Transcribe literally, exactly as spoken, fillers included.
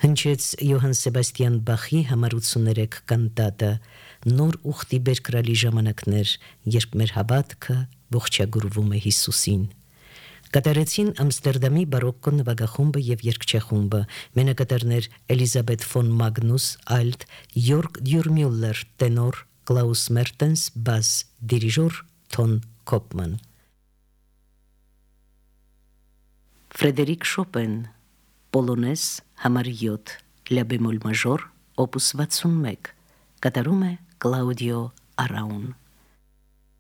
Հնչեց Յոհան Սեբաստիան Բախի համար ութսուներեք կանտատը, նոր ուխտի բերկրալի ժամանակներ, երբ մեր հավատքը ողջագուրվում է Հիսուսին։ Կատարեցին Ամստերդամի բարոկկո նվագախումբը եւ երգչախումբը, մենակատարներ Էլիզաբեթ ֆոն Մագնուս Ալտ, Յորգ Դյուրմյուլլեր տենոր, Կլաուս Մերտենս բաս, դիրիժոր Թոն Կոպման։ Ֆրեդերիկ Շոպեն Պոլոնես համար յոթ, լա բեմոլ մաժոր, օպուս վաթսունմեկ, կատարում է Կլաուդիո Արաուն։